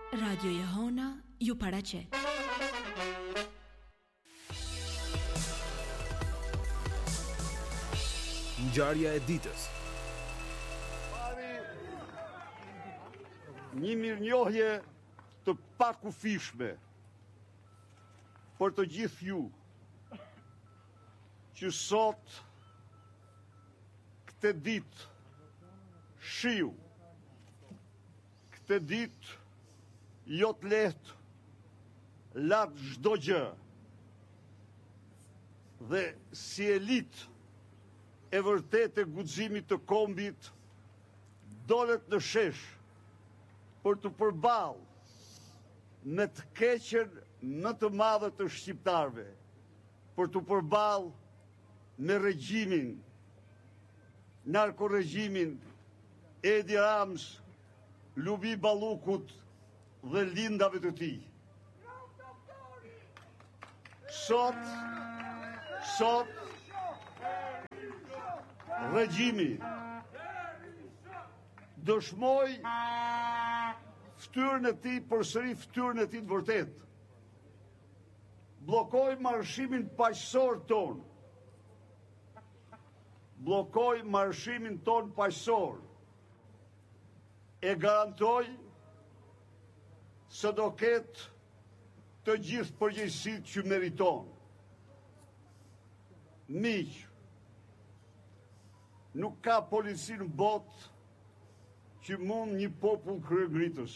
Radio Jehona ju paraqet. Ngjarja e ditës. Një mirënjohje të pakufishme për të gjithë ju që sot këtë ditë shiu, këtë ditë jo të lehtë, latë çdo gjë dhe si elit e vërtet e guximit të kombit dolet në shesh për të përballë me të keqen më të madhe të shqiptarëve, për të përballë me regjimin, narkoregjimin Edi Rams, Lubi Ballukut dhe lindave të tij. Sot regjimi dëshmoj ftyrën e tij, përsëri ftyrën e tij të vërtet. Bllokoi marshimin paqësor ton. Bllokoi marshimin ton paqësor. E garantoj se do ketë të gjithë përgjegjësitë që meriton. Miq, nuk ka polici në botë që mund një popull kryegritës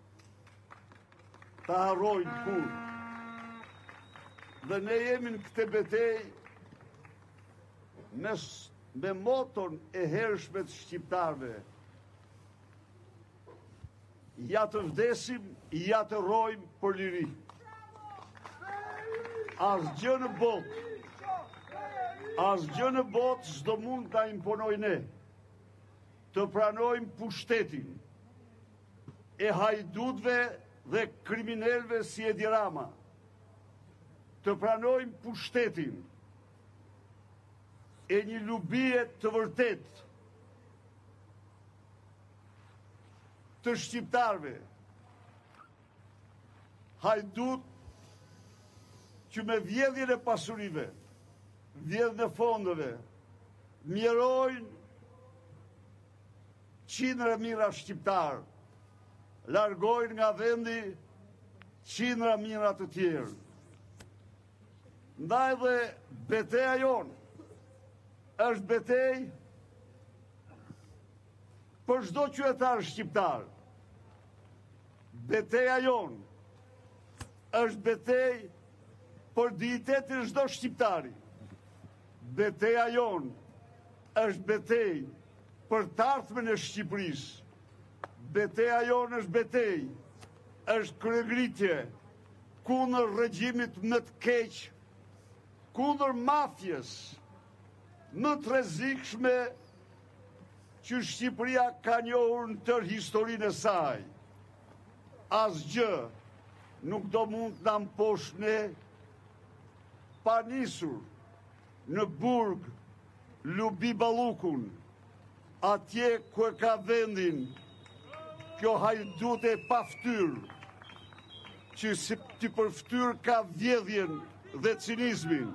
ta harrojë kur. Dhe ne jemi në këtë betejë me moton e hershme të shqiptarëve. Ja të vdesim, ja të rrojmë për liri. Asgjë në botë s'do mund ta imponojë ne të pranojmë pushtetin e hajdutëve dhe kriminalëve si Edi Rama. Të pranojmë pushtetin e një lubie të vërtet të shqiptarëve. Hajdut që me vjedhjen e pasurive, vjedhjen e fondeve, mjerojnë qindra mijëra shqiptarë, largojnë nga vendi qindra mijëra të tjerë. Ndaj dhe beteja jonë është betejë për çdo qytetar shqiptar. Beteja jonë është betejë për dignitetin e çdo shqiptari. Beteja jonë është betejë për të ardhmen e Shqipërisë. Beteja jonë është betejë, është kryegritje kundër regjimit më të keq, kundër mafjes më të rrezikshme që Shqipëria ka njohur në tërë historinë e saj. Asgjë nuk do mund të na mposhtë ne pa nisur në Burg Lubi Ballukun, atje ku e ka vendin kjo hajdute e paftyrë, që si të përftyrë ka vjedhjen dhe cinizmin,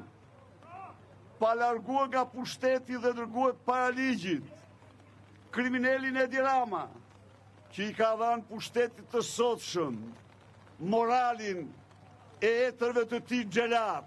pa larguar nga pushteti dhe dërguar para ligjit, kriminalin Edi Rama, që i ka dhënë pushtetit të sotshëm, moralin e etërve të tij xhelat.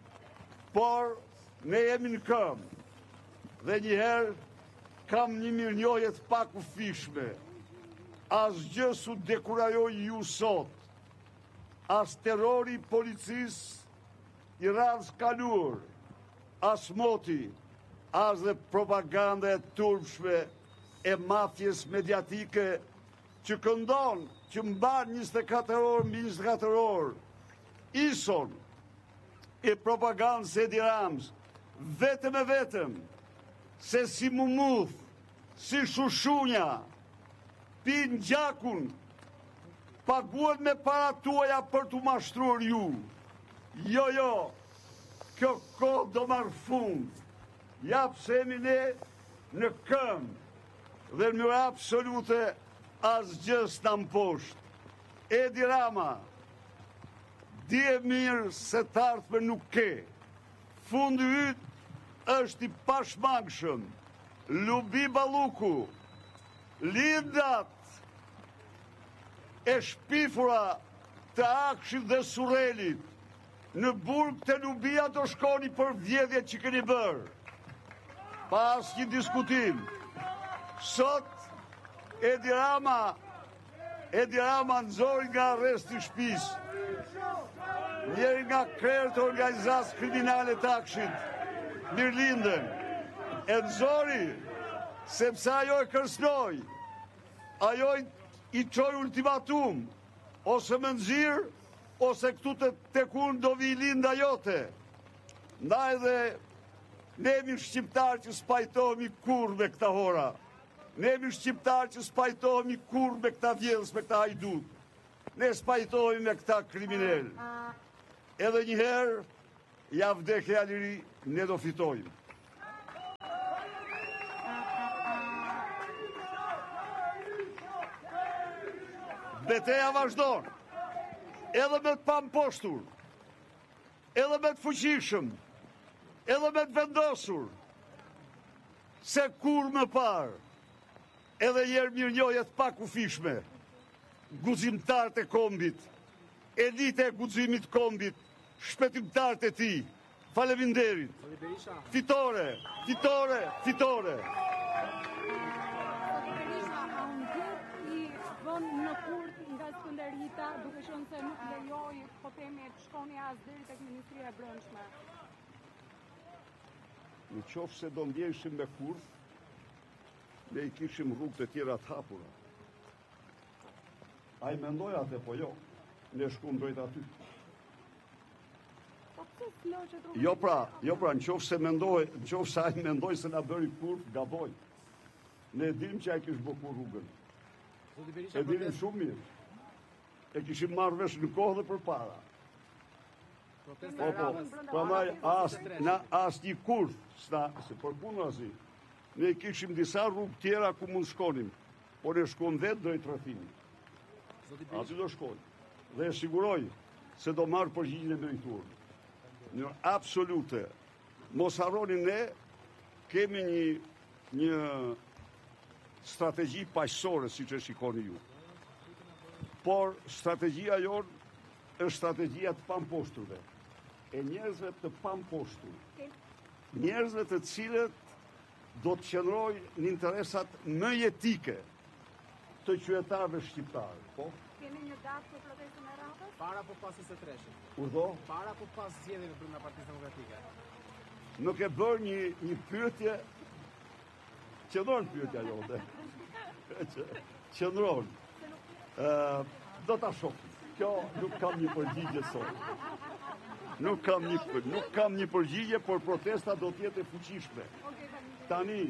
Por ne jemi në këmbë dhe njëherë kam një mirënjohje të pakufishme. Asgjë s'u dekurajoj ju sot, as terrori i policisë i radhës kaluar, as moti, as dhe propaganda e turpshme e mafjes mediatike që këndon, që mban 24 orë mbi 24 orë, ison e propagandës e Edi Rams, vetëm e vetëm, se si mumuth, si shushunja, pin gjakun, paguhet me para tuaja për të mashtruar ju. Jo, kjo kohë do marrë fund. Ja pse jemi ne në këmbë dhe në mënyrë absolute asgjë s'na mposhtë. Edi Rama, di e mirë se të ardhme nuk ke. Fundi yt është i pashmangshëm. Lubi Balluku, lindat e shpifura të Akshit dhe Surrelit, në burg të Lubia do shkoni për vjedhjet që keni bërë. Pas një diskutim, sot Edi Rama nëzori nga arresti shtëpis. Njeri nga krerët të organizatës kriminale të Akshit, Mirlinden, e nëzori, sepse ajo e kërsnoj, ajo i qoj ultimatum, ose më nëzirë, ose këtu të tekun do vi linda jote. Ndaj dhe ne jemi shqiptarë që spajtohemi kur me këta hora. Ne jemi shqiptarë që spajtohemi kur me këta vjedhës, me këta hajdut. Ne spajtohemi me këta kriminel. Edhe njëherë, ja vdekja liri, ne do fitojmë. Beteja vazhdon, edhe me të pamposhtur, edhe me të fuqishëm, edhe me të vendosur, se kur më parë, edhe njerë mirë njojet pak u fishme, guximtarët e kombit, elite e guximit kombit, shpetimtarët e ti, faleminderit, fitore, fitore, fitore. Në Kurt nga Skënderita, duke qenë se nuk lejoj po themi të shkoni as deri tek Ministria e Brendshme. Në qoftë se do ndjeshim me Kurt, ne i kishim rrugët e tjera të hapura. A i mendoj atë po jo, ne shkum drejt aty. Jo pra, në qoftë se mendoj, në qoftë se a i mendoj se na bëri Kurt, gaboj. Ne dim që a i kishë bëku rrugën. E dinim shumë mirë. E kishim marrë vesh në kohë dhe për para. Prandaj as një kurth, se për punë asi, ne kishim disa rrugë tjera ku mund shkonim, por ne shkon vetë drejt rrethimi. Aty do shkojnë. Dhe e siguroj se do marrë përgjigjen e merituar. Në absolute. Mos harroni ne kemi një strategji paqësore, si që shikoni ju. Por strategjia jonë është strategjia të pamposhturve. E njerëzve të pamposhtur. Njerëzve të cilët do të qëndrojnë në interesat më jetike të qytetarëve shqiptarë. Po? Keni një datë për protestën e radhës? Para po pas së treshit. Urdhë? Para po pas zgjedhjeve brenda Partisë Demokratike. Nuk e bërë një pyetje. Qëndron pyetja jote. Qëndron. Do ta shohim. Kjo nuk kam një përgjigje sot. Nuk kam një përgjigje, por protesta do të jetë e fuqishme. Tani,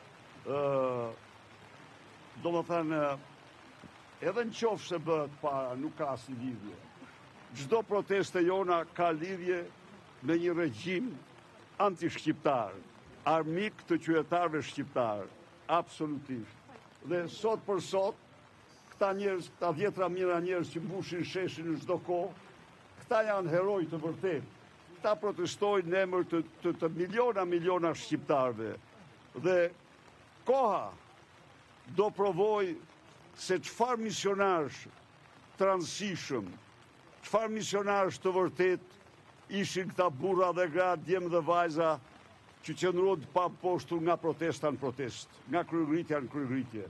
do më thënë, edhe në qofë se bëhet para, nuk ka asnjë lidhje. Çdo proteste jona ka lidhje me një regjim anti-shqiptar, armik të qytetarëve shqiptar, absolutisht. Dhe sot për sot, këta njerëz, këta 10 mijëra njerëz që mbushin sheshin në çdo kohë, këta janë heroj të vërtet. Këta protestojnë në emër të miliona shqiptarëve. Dhe koha do provoj se çfarë misionarësh të rëndësishëm, çfarë misionarësh të vërtet ishin këta burra dhe gra, djemë dhe vajza, që qëndruan pa postur nga protesta në protest, nga kryegritja në kryegritje.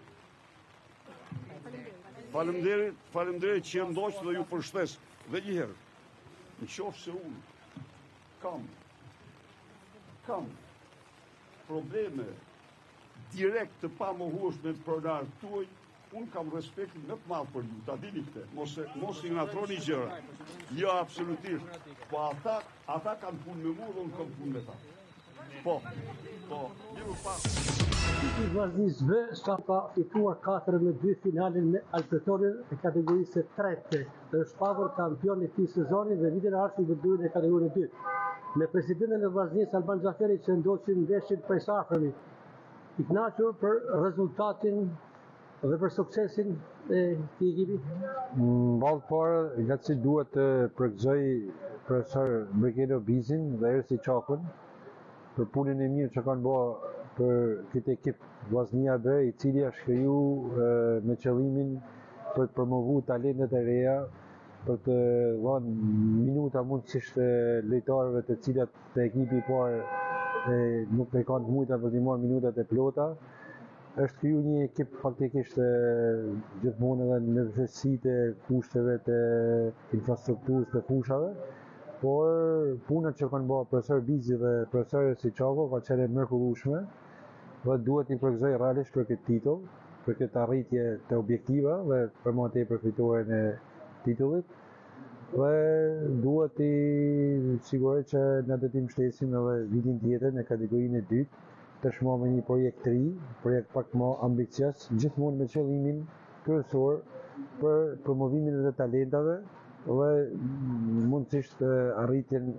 Faleminderit që jam ndoq dhe ju përshtes. Dhe njëherë, në qoftë se unë kam probleme direkt të pamohueshme të pronarët tuaj, unë kam respektin më të madh për ju, ta dini këtë. Mos i ngatroni gjëra. Jo, absolutisht. Po ata kanë punë me mua dhe unë kam punë me ta. Po, një pas. I Vllaznisë B ka fituar 4-2 finalen me Alpetorin e kategorisë së tretë. Është pagur kampion i këtij sezoni dhe vitin e ardhshëm do duhet në kategorinë 2. Me presidentin e Vllaznisë Alban Xhaferi që ndoqin ndeshjen prej Safrëmi. I kënaqur për rezultatin dhe për suksesin e këtij ekipi? Ballë parë, nga që duhet të përgëzoj profesor Brigado Bizin dhe Ersi Çakun për punën e mirë që kanë bërë për këtë ekip Vllaznia B, i cili është kriju me qëllimin për të promovuar talentet e reja, për të dhënë minuta mundësisht lojtarëve të cilat të ekipi i parë nuk e kanë të mujta për të marrë minutat e plota. Është kriju një ekip faktikisht gjithmonë edhe në vështirësitë e kushteve të infrastrukturës të fushave, por punët që kanë bërë profesor Bizi dhe profesor Siçako ka qenë mrekullueshme dhe duhet i përgëzoj realisht për këtë titull, për këtë arritje të objektiva dhe për më tepër fitoren e titullit. Dhe duhet i siguroj që ne do t'i mbështesim edhe vitin tjetër në kategorinë e dytë, të shmo me një projekt të ri, projekt pak më ambicios, gjithmonë me qëllimin kryesor për promovimin e talentave dhe mundësisht arritjen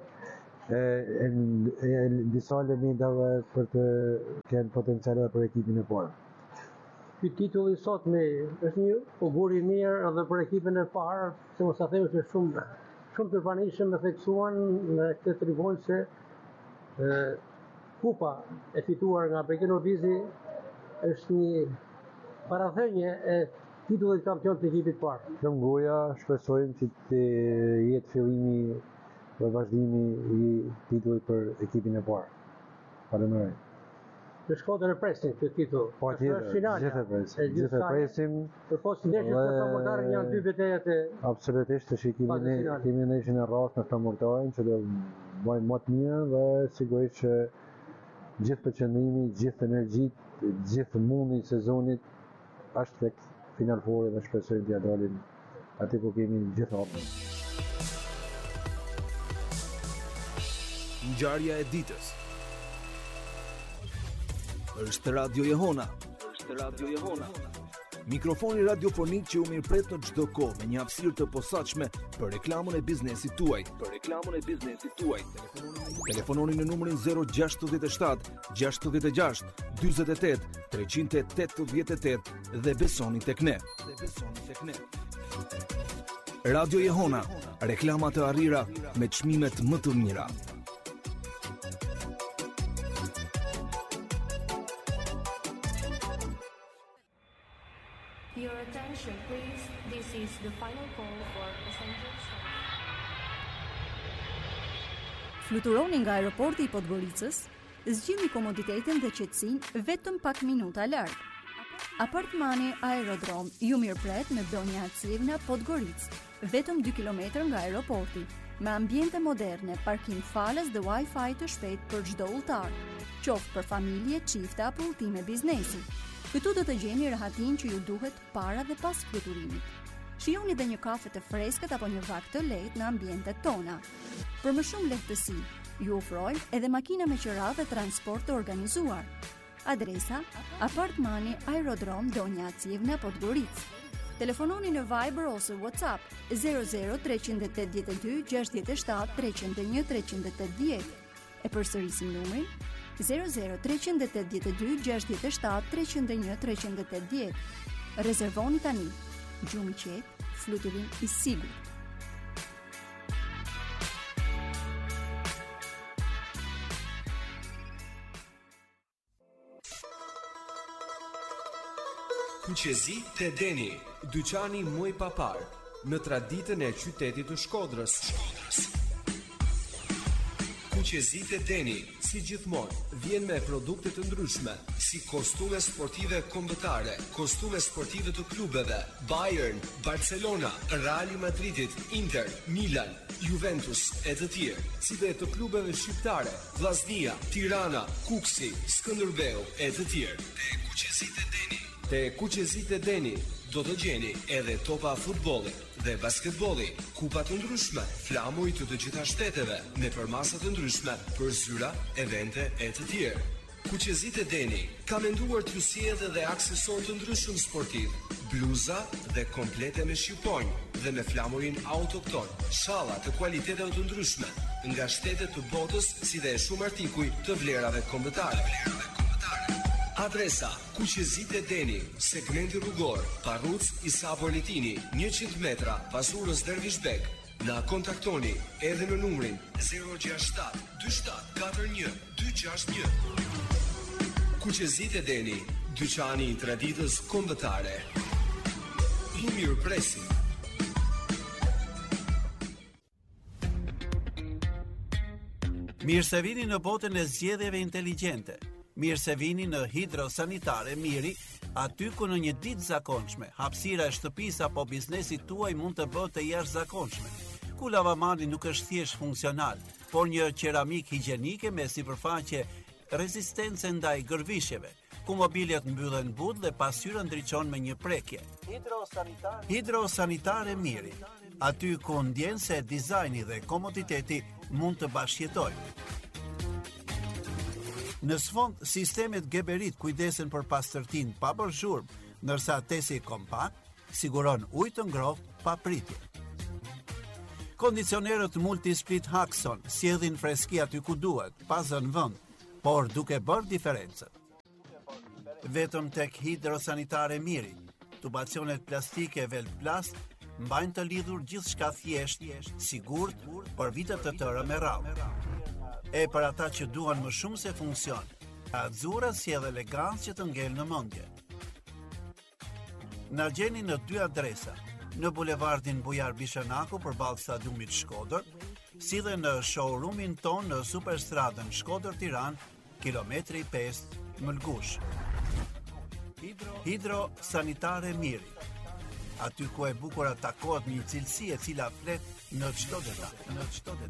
e disa elementave për të kenë potenciale për ekipin e parë. Ky titull i sotme është një augur i mirë edhe për ekipin e parë, se mos ta them se shumë të pranishëm e theksuan në këtë tribunë se kupa e fituar nga Brigado Bizi është një parathënie e titullit kampion të ekipit parë. Kjo goja shpresojmë që të jetë fillimi dhe vazhdimi i titullit për ekipin e parë. Faleminderit. Në Shkodër e presin këtë titull. Po tjetër, gjithë e presim. Përpos ndeshjes me Flamurtarin janë dy betejat e absolutisht që kemi ndeshjen e rrallë me Flamurtarin që do bëjmë më të mirë dhe sigurisht që gjithë përqendrimi, gjithë energjitë, gjithë mundi i sezonit është tek finalfori dhe shpresojmë t'ia dalim aty ku kemi gjithë hapur. Ngjarja e ditës. Është Radio Jehona. Mikrofoni radiofonik që u mirëpret në çdo kohë me një hapësirë të posaçme për reklamën e biznesit tuaj. Telefononi në numrin 067 66 48 388 dhe besoni tek ne. Radio Jehona, reklama të arrira me çmimet më të mira. Your attention, please. This is the final call for passengers. Fluturoni nga aeroporti i Podgoricës, zgjidhni komoditetin dhe qetësinë vetëm pak minuta larg. Apartmani Aerodrom ju mirëpret me Donja Acivna Podgoricë, vetëm 2 kilometër nga aeroporti, me ambiente moderne, parkim falas dhe Wi-Fi të shpejt për çdo udhëtar, qoftë për familje, çifte apo udhëtime biznesi. Këtu do të gjeni rahatin që ju duhet para dhe pas fluturimit. Shijoni dhe një kafe të freskët apo një vak të lehtë në ambientet tona. Për më shumë lehtësi, ju ofrojmë edhe makina me qira dhe transport të organizuar. Adresa: Apartmani Aerodrom Donja Acivna Podgoricë. Telefononi në Viber ose WhatsApp 00 382 67 301 380. E përsërisim numrin 00 382 67 301 380. Rezervoni tani. Gjumë qetë, fluturim i sigurt. Kuqezi te Deni, dyqani më i papar në traditën e qytetit të Shkodrës. Kuqezi te Deni, si gjithmonë, vjen me produkte të ndryshme, si kostume sportive kombëtare, kostume sportive të klubeve, Bayern, Barcelona, Real Madridit, Inter, Milan, Juventus e të tjerë, si dhe të klubeve shqiptare, Vllaznia, Tirana, Kuksi, Skënderbeu e të tjerë. Te Kuqezit e Deni do të gjeni edhe topa futbolli dhe basketbolli, kupa të ndryshme, flamuj të gjitha shteteve, me përmasa të ndryshme për zyra, evente e të tjerë. Kuqezit e Deni ka menduar t'ju sjellë dhe aksesor të ndryshëm sportiv, bluza dhe komplete me shqiponjë dhe me flamurin autokton, shalla të kualiteteve të ndryshme nga shtetet të botës, si dhe shumë artikuj të vlerave kombëtare. Adresa: Kuqezite Deni, segmenti rrugor, Parruc Isa Bornitini, 100 metra pasurës Dervishbek. Na kontaktoni edhe në numrin 067 27 41 261. Kuqezite Deni, dyqani i traditës kombëtare. I mirëpresim. Mirë se vini në botën e zgjedhjeve inteligjente. Mirë se vini në Hidrosanitare Miri, aty ku në një ditë zakonshme, hapësira e shtëpisë apo biznesit tuaj mund të bëhet e jashtëzakonshme. Ku lavamani nuk është thjesht funksional, por një qeramik higjienike me sipërfaqe rezistence ndaj gërvishjeve, ku mobiljet mbyllen but dhe pasqyra ndriçon me një prekje. Hidrosanitare Miri, aty ku ndjen se dizajni dhe komoditeti mund të bashkëjetojnë. Në sfond, sistemet Geberit kujdesen për pastërtinë pa bërë zhurmë, ndërsa tesi kompakt siguron ujë të ngrohtë pa pritje. Kondicionerët Multisplit Haxon sjellin freski aty ku duhet, pa zënë vend, por duke bërë diferencën. Vetëm tek Hidrosanitare Miri, tubacionet plastike Velplast mbajnë të lidhur gjithçka thjesht, sigurt për vite të tëra me radhë. E për ata që duan më shumë se funksion, Azura sjell elegancë që të ngel në mendje. Na gjeni në 2 adresa, në bulevardin Bujar Bishanaku përballë stadiumit Shkodër, si dhe në showroomin ton në Superstradën Shkodër-Tiranë, kilometri 5 Mëlgush. Hidrosanitare Miri, aty ku e bukur takohet një cilësi e cila flet në çdo detaj.